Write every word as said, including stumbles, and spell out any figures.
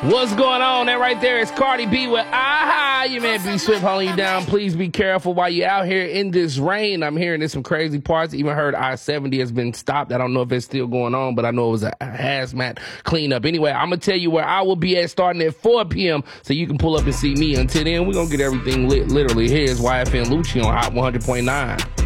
What's going on? That right there is Cardi B with Aha. Your man B Swift holding you down. Please be careful while you're out here in this rain. I'm hearing there's some crazy parts. Even heard I seventy has been stopped. I don't know if it's still going on, but I know it was a hazmat cleanup. Anyway, I'm going to tell you where I will be at starting at four p.m. so you can pull up and see me. Until then, we're going to get everything lit. Literally, here's Y F N Lucci on Hot one hundred point nine.